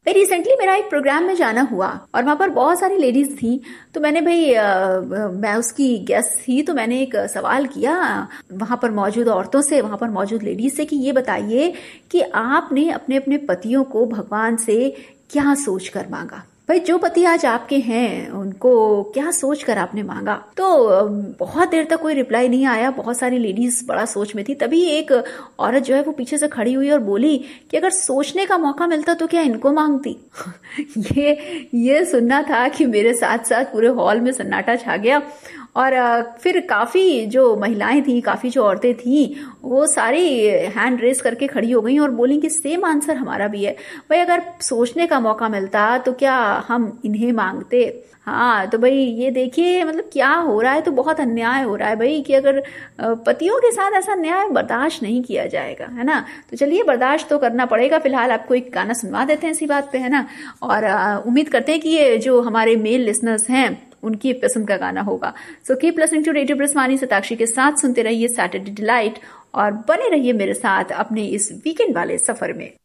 भाई रिसेंटली मेरा एक प्रोग्राम में जाना हुआ और वहां पर बहुत सारी लेडीज थी। तो मैंने मैं उसकी गेस्ट थी, तो मैंने एक सवाल किया वहां पर मौजूद औरतों से, वहां पर मौजूद लेडीज से कि ये बताइए कि आपने अपने अपने पतियों को भगवान से क्या सोच कर मांगा। भाई जो पति आज आपके हैं उनको क्या सोच कर आपने मांगा। तो बहुत देर तक कोई रिप्लाई नहीं आया, बहुत सारी लेडीज बड़ा सोच में थी। तभी एक औरत जो है वो पीछे से खड़ी हुई और बोली कि अगर सोचने का मौका मिलता तो क्या इनको मांगती। ये सुनना था कि मेरे साथ साथ पूरे हॉल में सन्नाटा छा गया। और फिर काफी जो महिलाएं थी, काफी जो औरतें थी, वो सारी हैंड रेस करके खड़ी हो गई और बोली कि सेम आंसर हमारा भी है। भाई अगर सोचने का मौका मिलता तो क्या हम इन्हें मांगते। हाँ तो भाई ये देखिए मतलब क्या हो रहा है, तो बहुत अन्याय हो रहा है भाई कि अगर पतियों के साथ ऐसा अन्याय बर्दाश्त नहीं किया जाएगा, है ना। तो चलिए बर्दाश्त तो करना पड़ेगा। फिलहाल आपको एक गाना सुनवा देते हैं इसी बात पे, है ना। और उम्मीद करते हैं कि ये जो हमारे मेल लिसनर्स हैं उनकी पसंद का गाना होगा। So keep listening to radio ब्रह्मवाणी Satakshi के साथ, सुनते रहिए सैटरडे डिलाइट और बने रहिए मेरे साथ अपने इस वीकेंड वाले सफर में।